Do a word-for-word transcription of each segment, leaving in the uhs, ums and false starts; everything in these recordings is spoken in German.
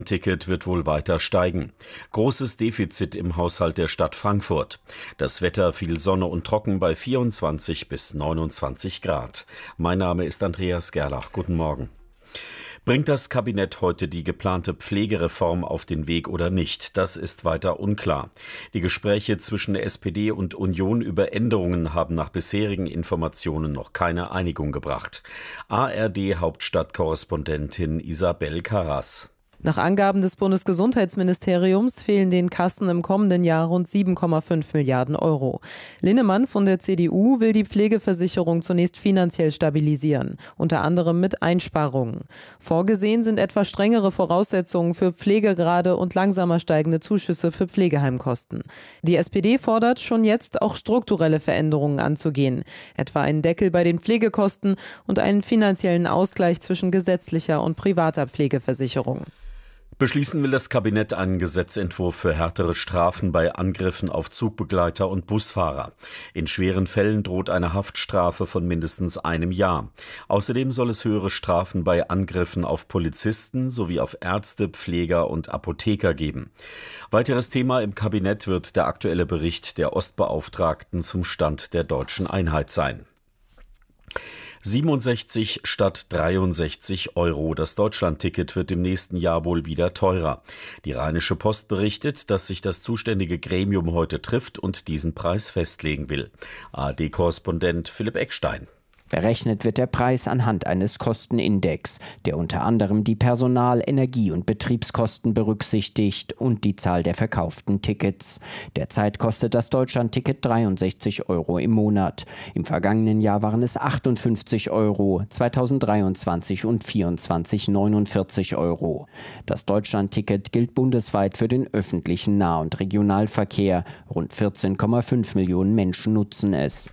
Ticket wird wohl weiter steigen. Großes Defizit im Haushalt der Stadt Frankfurt. Das Wetter viel Sonne und trocken bei vierundzwanzig bis neunundzwanzig Grad. Mein Name ist Andreas Gerlach. Guten Morgen. Bringt das Kabinett heute die geplante Pflegereform auf den Weg oder nicht? Das ist weiter unklar. Die Gespräche zwischen S P D und Union über Änderungen haben nach bisherigen Informationen noch keine Einigung gebracht. A R D-Hauptstadtkorrespondentin Isabel Karras. Nach Angaben des Bundesgesundheitsministeriums fehlen den Kassen im kommenden Jahr rund sieben Komma fünf Milliarden Euro. Linnemann von der C D U will die Pflegeversicherung zunächst finanziell stabilisieren, unter anderem mit Einsparungen. Vorgesehen sind etwa strengere Voraussetzungen für Pflegegrade und langsamer steigende Zuschüsse für Pflegeheimkosten. Die S P D fordert, schon jetzt auch strukturelle Veränderungen anzugehen, etwa einen Deckel bei den Pflegekosten und einen finanziellen Ausgleich zwischen gesetzlicher und privater Pflegeversicherung. Beschließen will das Kabinett einen Gesetzentwurf für härtere Strafen bei Angriffen auf Zugbegleiter und Busfahrer. In schweren Fällen droht eine Haftstrafe von mindestens einem Jahr. Außerdem soll es höhere Strafen bei Angriffen auf Polizisten sowie auf Ärzte, Pfleger und Apotheker geben. Weiteres Thema im Kabinett wird der aktuelle Bericht der Ostbeauftragten zum Stand der deutschen Einheit sein. siebenundsechzig statt dreiundsechzig Euro. Das Deutschlandticket wird im nächsten Jahr wohl wieder teurer. Die Rheinische Post berichtet, dass sich das zuständige Gremium heute trifft und diesen Preis festlegen will. A R D-Korrespondent Philipp Eckstein. Berechnet wird der Preis anhand eines Kostenindex, der unter anderem die Personal-, Energie- und Betriebskosten berücksichtigt und die Zahl der verkauften Tickets. Derzeit kostet das Deutschlandticket dreiundsechzig Euro im Monat. Im vergangenen Jahr waren es achtundfünfzig Euro, zweitausenddreiundzwanzig und vierundzwanzig neunundvierzig Euro. Das Deutschlandticket gilt bundesweit für den öffentlichen Nah- und Regionalverkehr. Rund vierzehn Komma fünf Millionen Menschen nutzen es.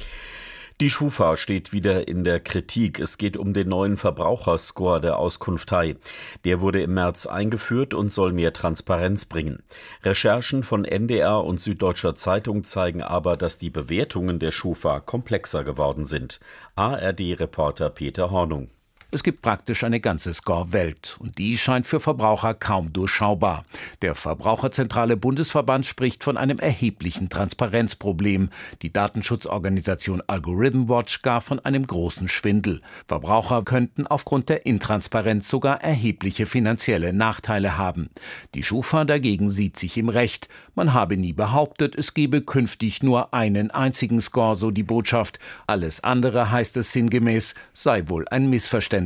Die Schufa steht wieder in der Kritik. Es geht um den neuen Verbraucherscore der Auskunftei. Der wurde im März eingeführt und soll mehr Transparenz bringen. Recherchen von N D R und Süddeutscher Zeitung zeigen aber, dass die Bewertungen der Schufa komplexer geworden sind. A R D-Reporter Peter Hornung. Es gibt praktisch eine ganze Score-Welt und die scheint für Verbraucher kaum durchschaubar. Der Verbraucherzentrale Bundesverband spricht von einem erheblichen Transparenzproblem. Die Datenschutzorganisation Algorithm Watch gar von einem großen Schwindel. Verbraucher könnten aufgrund der Intransparenz sogar erhebliche finanzielle Nachteile haben. Die Schufa dagegen sieht sich im Recht. Man habe nie behauptet, es gebe künftig nur einen einzigen Score, so die Botschaft. Alles andere, heißt es sinngemäß, sei wohl ein Missverständnis.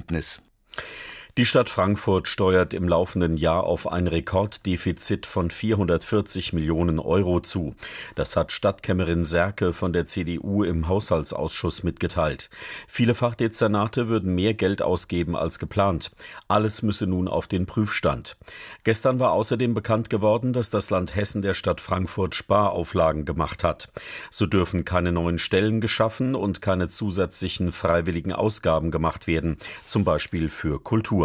Die Stadt Frankfurt steuert im laufenden Jahr auf ein Rekorddefizit von vierhundertvierzig Millionen Euro zu. Das hat Stadtkämmerin Serke von der C D U im Haushaltsausschuss mitgeteilt. Viele Fachdezernate würden mehr Geld ausgeben als geplant. Alles müsse nun auf den Prüfstand. Gestern war außerdem bekannt geworden, dass das Land Hessen der Stadt Frankfurt Sparauflagen gemacht hat. So dürfen keine neuen Stellen geschaffen und keine zusätzlichen freiwilligen Ausgaben gemacht werden, zum Beispiel für Kultur.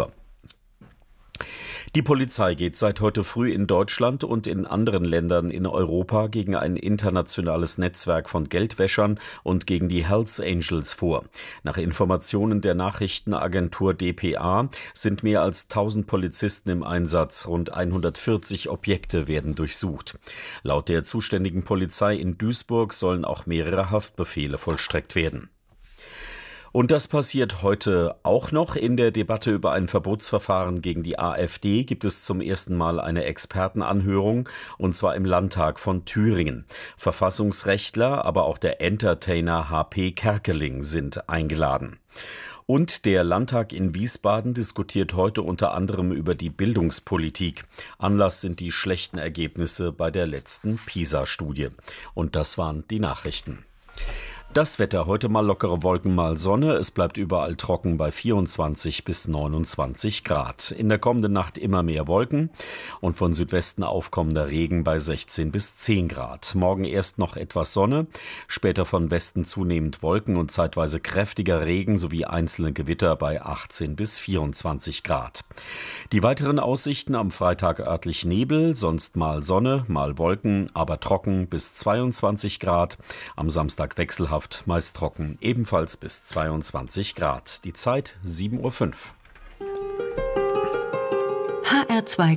Die Polizei geht seit heute früh in Deutschland und in anderen Ländern in Europa gegen ein internationales Netzwerk von Geldwäschern und gegen die Hells Angels vor. Nach Informationen der Nachrichtenagentur D P A sind mehr als tausend Polizisten im Einsatz. Rund hundertvierzig Objekte werden durchsucht. Laut der zuständigen Polizei in Duisburg sollen auch mehrere Haftbefehle vollstreckt werden. Und das passiert heute auch noch. In der Debatte über ein Verbotsverfahren gegen die AfD gibt es zum ersten Mal eine Expertenanhörung, und zwar im Landtag von Thüringen. Verfassungsrechtler, aber auch der Entertainer H P Kerkeling sind eingeladen. Und der Landtag in Wiesbaden diskutiert heute unter anderem über die Bildungspolitik. Anlass sind die schlechten Ergebnisse bei der letzten PISA-Studie. Und das waren die Nachrichten. Das Wetter, heute mal lockere Wolken, mal Sonne. Es bleibt überall trocken bei vierundzwanzig bis neunundzwanzig Grad. In der kommenden Nacht immer mehr Wolken und von Südwesten aufkommender Regen bei sechzehn bis zehn Grad. Morgen erst noch etwas Sonne, später von Westen zunehmend Wolken und zeitweise kräftiger Regen sowie einzelne Gewitter bei achtzehn bis vierundzwanzig Grad. Die weiteren Aussichten: am Freitag örtlich Nebel, sonst mal Sonne, mal Wolken, aber trocken bis zweiundzwanzig Grad. Am Samstag wechselhaft, meist trocken, ebenfalls bis zweiundzwanzig Grad. Die Zeit sieben Uhr fünf. H R R zwei